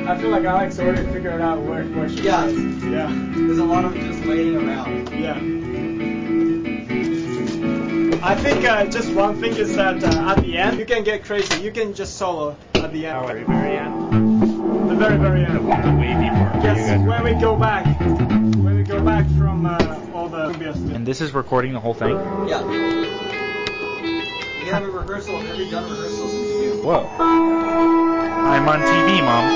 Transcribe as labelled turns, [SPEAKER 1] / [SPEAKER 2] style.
[SPEAKER 1] I feel like Alex already figured out where she is.
[SPEAKER 2] Yeah.
[SPEAKER 1] Yeah.
[SPEAKER 2] There's a lot of just waiting around.
[SPEAKER 1] Yeah. I think just one thing is that at the end you can get crazy. You can just solo at the end.
[SPEAKER 3] Oh, at the very end?
[SPEAKER 1] The very, very end.
[SPEAKER 3] The wavy part.
[SPEAKER 1] Yes, when we go back. When we go back from all the previous.
[SPEAKER 3] And this is recording the whole thing?
[SPEAKER 2] Yeah. We have a rehearsal of every gun rehearsal since June.
[SPEAKER 3] Whoa. I'm on TV, Mom.